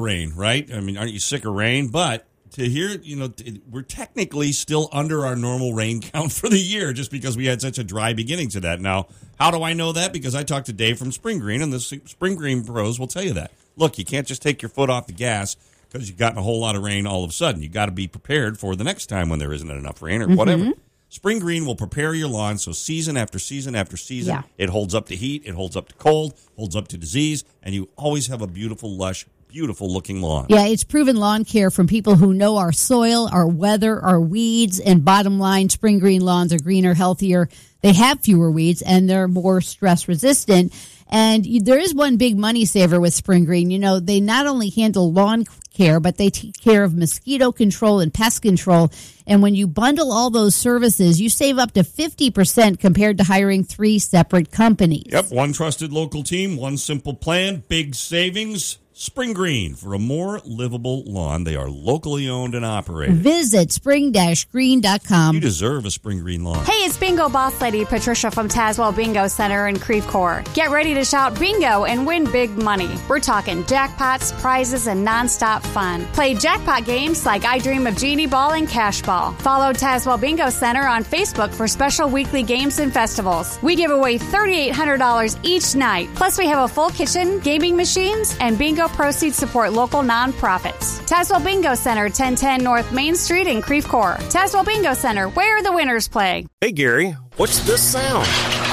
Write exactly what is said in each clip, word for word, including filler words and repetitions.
rain, right? I mean, aren't you sick of rain? But to hear, you know, we're technically still under our normal rain count for the year just because we had such a dry beginning to that. Now, how do I know that? Because I talked to Dave from Spring Green, and the Spring Green pros will tell you that. Look, you can't just take your foot off the gas because you've gotten a whole lot of rain all of a sudden. You got to be prepared for the next time when there isn't enough rain or mm-hmm. whatever. Spring Green will prepare your lawn so season after season after season, yeah. it holds up to heat, it holds up to cold, holds up to disease, and you always have a beautiful, lush, beautiful-looking lawn. Yeah, it's proven lawn care from people who know our soil, our weather, our weeds, and bottom line, Spring Green lawns are greener, healthier. They have fewer weeds, and they're more stress-resistant. And there is one big money saver with Spring Green. You know, they not only handle lawn care, but they take care of mosquito control and pest control. And when you bundle all those services, you save up to fifty percent compared to hiring three separate companies. Yep, one trusted local team, one simple plan, big savings. Spring Green, for a more livable lawn. They are locally owned and operated. Visit spring green dot com. You deserve a Spring Green lawn. Hey, it's Bingo Boss Lady Patricia from Tazewell Bingo Center in Creve Coeur. Get ready to shout bingo and win big money. We're talking jackpots, prizes, and nonstop fun. Play jackpot games like I Dream of Genie Ball and Cash Ball. Follow Tazewell Bingo Center on Facebook for special weekly games and festivals. We give away three thousand eight hundred dollars each night. Plus, we have a full kitchen, gaming machines, and bingo proceeds support local nonprofits. Tazewell Bingo Center, ten ten North Main Street in Creve Coeur. Tazewell Bingo Center, where the winners play. Hey, Gary, what's this sound?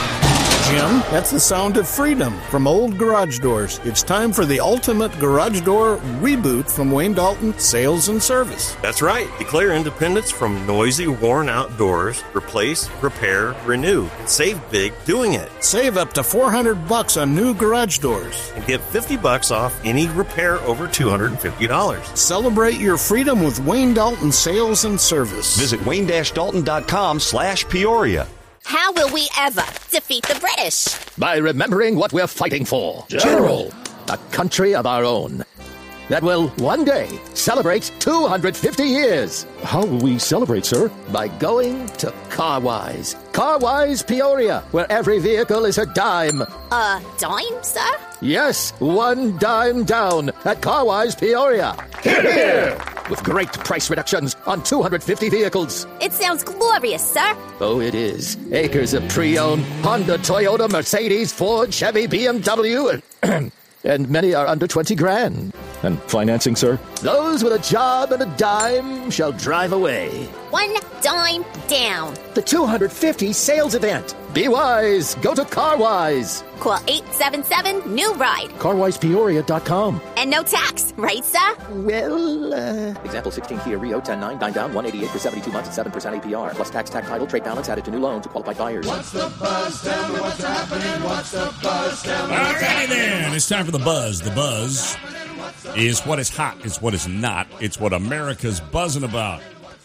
Jim, that's the sound of freedom from old garage doors. It's time for the ultimate garage door reboot from Wayne Dalton Sales and Service. That's right. Declare independence from noisy, worn-out doors. Replace, repair, renew. Save big doing it. Save up to four hundred bucks on new garage doors. And get fifty bucks off any repair over two hundred fifty dollars. Celebrate your freedom with Wayne Dalton Sales and Service. Visit wayne dash dalton dot com slash Peoria. How will we ever defeat the British? By remembering what we're fighting for. General. A country of our own that will one day celebrate two hundred fifty years. How will we celebrate, sir? By going to Carwise. Carwise Peoria, where every vehicle is a dime. A dime, sir? Yes, one dime down at Carwise Peoria. Hear, hear. With great price reductions on two hundred fifty vehicles. It sounds glorious, sir. Oh, it is. Acres of pre-owned Honda, Toyota, Mercedes, Ford, Chevy, B M W, and, and many are under twenty grand. And financing, sir? Those with a job and a dime shall drive away. One dime down. The two hundred fifty sales event. Be wise. Go to Carwise. Call eight seven seven, new ride. carwise peoria dot com. And no tax, right, sir? Well, uh... Example sixteen Kia Rio ten nine, nine down, one eighty-eight for seventy-two months at seven percent A P R. Plus tax, tax title, trade balance added to new loan to qualified buyers. What's the buzz? Tell me what's happening. What's the buzz? Tell me what's All right, then. It's time for the buzz. The buzz is what is hot. It's what is not. It's what America's buzzing about.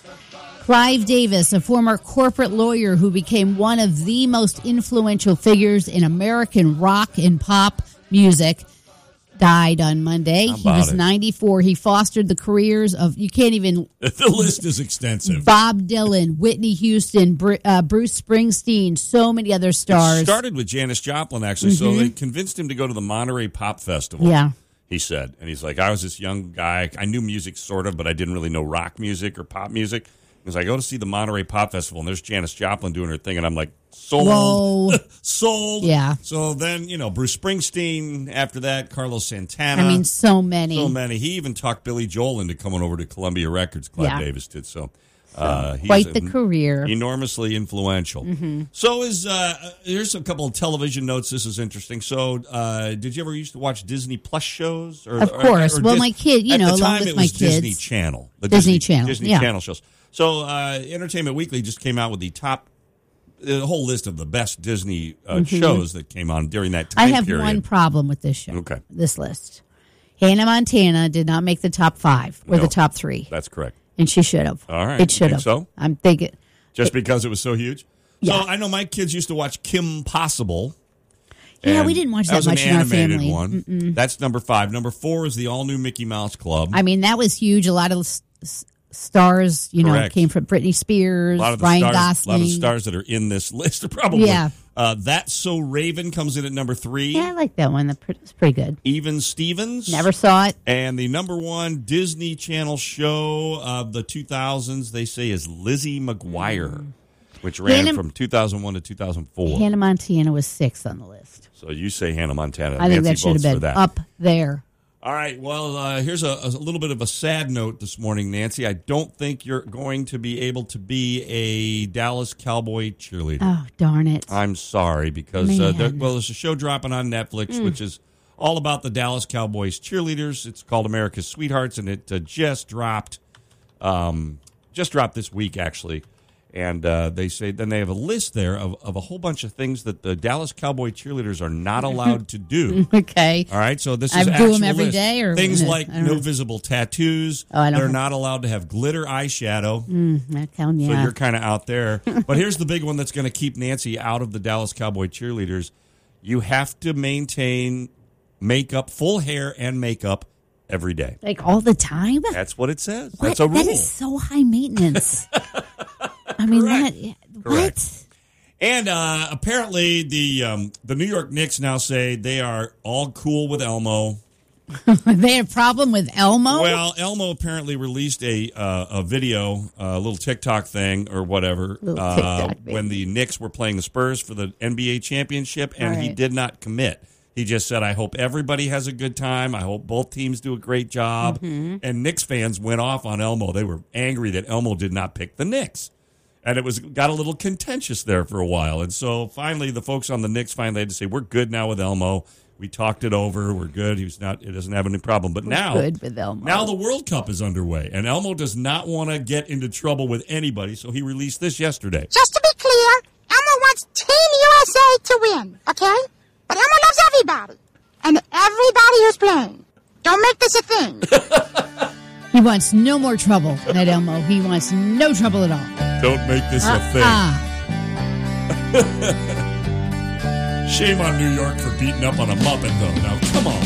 Clive Davis, a former corporate lawyer who became one of the most influential figures in American rock and pop music, died on Monday. He was it? ninety-four. He fostered the careers of, you can't even... The list is extensive. Bob Dylan, Whitney Houston, Br- uh, Bruce Springsteen, so many other stars. It started with Janis Joplin, actually. Mm-hmm. So they convinced him to go to the Monterey Pop Festival. Yeah. He said. And he's like, I was this young guy. I knew music sort of, but I didn't really know rock music or pop music. Because I go to see the Monterey Pop Festival, and there's Janis Joplin doing her thing, and I'm like, sold. sold. Yeah. So then, you know, Bruce Springsteen, after that, Carlos Santana. I mean, so many. So many. He even talked Billy Joel into coming over to Columbia Records, Clive yeah. Davis did. So, uh, he's quite the career. Enormously influential. Mm-hmm. So is, uh, here's a couple of television notes. This is interesting. So, uh, did you ever used to watch Disney Plus shows? Or, of course. Or, or well, Dis- my kid, you at know, the time along with it my was kids. Disney Channel. The Disney, Disney Channel. Disney yeah. Channel shows. So, uh, Entertainment Weekly just came out with the top, the whole list of the best Disney uh, mm-hmm. shows that came on during that time I have period. one problem with this show. Okay. This list. Hannah Montana did not make the top five or no, the top three. That's correct. And she should have. All right. It should have. So? I'm thinking. Just it, because it was so huge? Yeah. So, I know my kids used to watch Kim Possible. Yeah, we didn't watch that, that was much an in our animated family. one. Mm-mm. That's number five. Number four is the all-new Mickey Mouse Club. I mean, that was huge. A lot of s- stars, you Correct. know, came from Britney Spears, a lot of the Ryan stars, Gosling. A lot of stars that are in this list are probably yeah. Uh, That's So Raven comes in at number three. Yeah, I like that one. That's pretty good. Even Stevens. Never saw it. And the number one Disney Channel show of the two thousands, they say, is Lizzie McGuire, mm. which ran Hannah, from two thousand one to two thousand four. Hannah Montana was sixth on the list. So you say Hannah Montana. I think Nancy that should have been up there. All right, well, uh, here's a, a little bit of a sad note this morning, Nancy. I don't think you're going to be able to be a Dallas Cowboy cheerleader. Oh, darn it. I'm sorry, because, uh, there, well, there's a show dropping on Netflix, mm. which is all about the Dallas Cowboys cheerleaders. It's called America's Sweethearts, and it uh, just dropped um, just dropped this week, actually. And uh, they say then they have a list there of, of a whole bunch of things that the Dallas Cowboy cheerleaders are not allowed to do. Okay. All right. So this I is do actual them every list. day, or things like no no know. visible tattoos. Oh, I don't They're have... not allowed to have glitter eyeshadow. Mm, that count, yeah. So you're kind of out there. But here's the big one that's going to keep Nancy out of the Dallas Cowboy cheerleaders. You have to maintain makeup, full hair and makeup every day. Like all the time? That's what it says. What? That's a rule. That is so high maintenance. I mean, Correct. that, Correct. what? And uh, apparently the um, the New York Knicks now say they are all cool with Elmo. They had a problem with Elmo? Well, Elmo apparently released a uh, a video, a little TikTok thing or whatever, uh, when the Knicks were playing the Spurs for the N B A championship, and right. he did not commit. He just said, I hope everybody has a good time. I hope both teams do a great job. Mm-hmm. And Knicks fans went off on Elmo. They were angry that Elmo did not pick the Knicks. And it was got a little contentious there for a while. And so finally the folks on the Knicks finally had to say, we're good now with Elmo. We talked it over. We're good. He's not. It doesn't have any problem. But we're now, good with Elmo. Now the World Cup is underway, and Elmo does not want to get into trouble with anybody. So he released this yesterday. Just to be clear, Elmo wants Team U S A to win. Okay, but Elmo loves everybody and everybody who's playing. Don't make this a thing. He wants no more trouble, that Elmo. He wants no trouble at all. Don't make this uh, a thing. Uh. Shame on New York for beating up on a Muppet, though. Now, come on.